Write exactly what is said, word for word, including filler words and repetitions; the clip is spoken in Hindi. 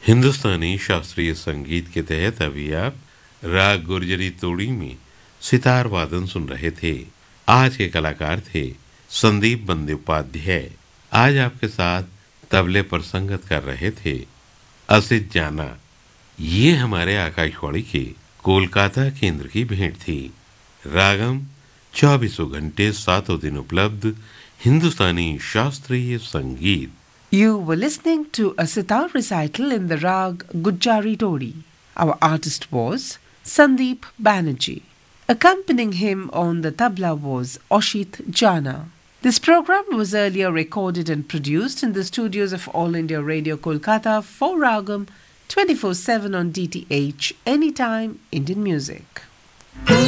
हिंदुस्तानी शास्त्रीय संगीत के तहत अभी आप राग गुर्जरी तोड़ी में सितार वादन सुन रहे थे। आज के कलाकार थे संदीप बंदोपाध्याय। आज आपके साथ तबले पर संगत कर रहे थे असित जाना। ये हमारे आकाशवाणी के कोलकाता केंद्र की भेंट थी। रागम चौबीसों घंटे सातों दिन उपलब्ध हिंदुस्तानी शास्त्रीय संगीत। You were listening to a sitar recital in the rag Gujjari Todi. Our artist was Sandeep Banerjee. Accompanying him on the tabla was Oshit Jana. This program was earlier recorded and produced in the studios of All India Radio Kolkata for Ragam twenty-four seven on D T H, Anytime Indian Music.